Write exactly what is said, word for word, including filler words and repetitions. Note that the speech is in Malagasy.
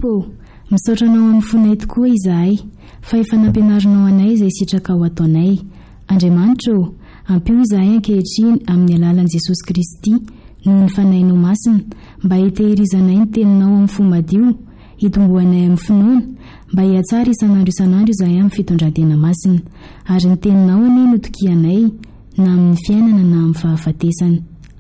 Tompo, misaotranao amin'ny fonay tokoa izahay, fa efa nampianarinao anay izay sitraka ao ataonay. Andriamanitra, ampio izahay ankehitriny amin'ny alalan'i Jesosy Kristy noho ny fanahinao masina, mba hitehirizanay ny teninao amin'ny fo madio, hitomboanay amin'ny finoana, mba hiatsara isanandro isanandro izahay amin'ny fitondran-tena masina, ary ny teninao anie no tokianay na amin'ny fiainana na amin'ny fahafatesana.